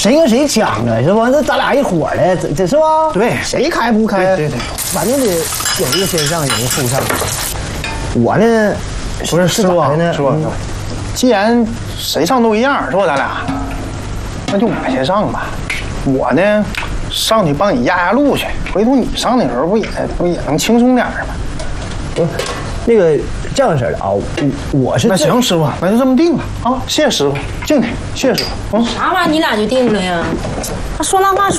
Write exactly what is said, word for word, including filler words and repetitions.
谁跟谁抢啊，是吧？那咱俩一伙的，这这是吧？ 对， 谁开不开？ 对对对， 反正得有一个先上，有一个后上。我呢， 不是师傅啊， 呢， 师傅，既然谁上都一样，是吧？咱俩，那就我先上吧。我呢，上去帮你压压路去，回头你上的时候不也不也能轻松点吗？ 不，那个这样式的啊，我我是那行，师傅，那就这么定了啊！谢谢师傅，敬你，谢谢师傅。 啥玩意儿？你俩就定了呀？他说那话说。